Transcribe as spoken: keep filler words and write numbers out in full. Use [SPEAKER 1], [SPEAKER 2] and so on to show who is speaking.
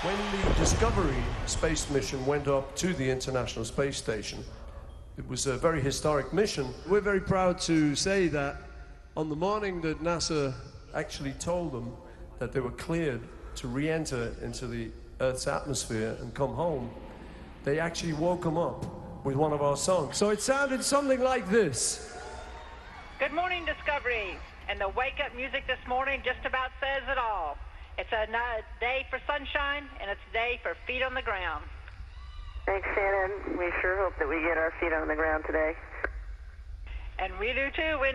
[SPEAKER 1] When the Discovery space mission went up to the International Space Station, it was a very historic mission. We're very proud to say that on the morning that NASA actually told them that they were cleared to re-enter into the Earth's atmosphere and come home, they actually woke them up with one of our songs. So it sounded something like this.
[SPEAKER 2] Good morning, Discovery. And the wake-up music this morning just about says it all. It's a day for sunshine, and it's a day for feet on the ground.
[SPEAKER 3] Thanks, Shannon. We sure hope that we get our feet on the ground today.
[SPEAKER 2] And we do too, Wendy.